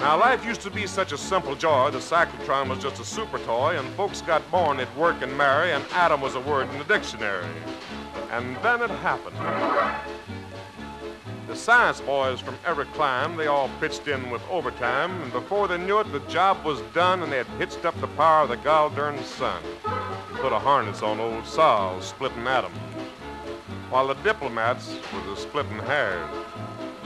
Now, life used to be such a simple joy. The cyclotron was just a super toy, and folks got born at work and marry, and atom was a word in the dictionary. And then it happened. The science boys from every clime, they all pitched in with overtime, and before they knew it, the job was done, and they had hitched up the power of the gol-darn sun. Put a harness on old Sol, splitting atoms, while the diplomats were the splitting hairs.